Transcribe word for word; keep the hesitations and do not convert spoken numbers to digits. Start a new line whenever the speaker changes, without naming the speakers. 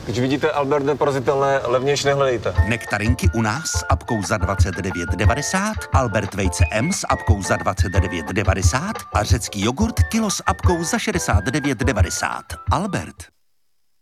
Když vidíte Albert neporazitelné, levnější nehledejte.
Nektarinky u nás s apkou za dvacet devět devadesát, Albert vejce M s apkou za dvacet devět devadesát a řecký jogurt kilo s apkou za šedesát devět devadesát. Albert.